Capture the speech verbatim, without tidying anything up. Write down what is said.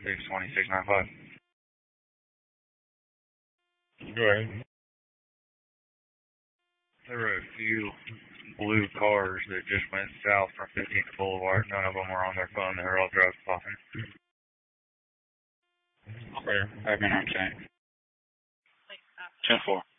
six twenty, six ninety-five. Go ahead. There were a few blue cars that just went south from fifteenth Boulevard. None of them were on their phone. They were all drug stopping. Okay. Admin on tank. ten four.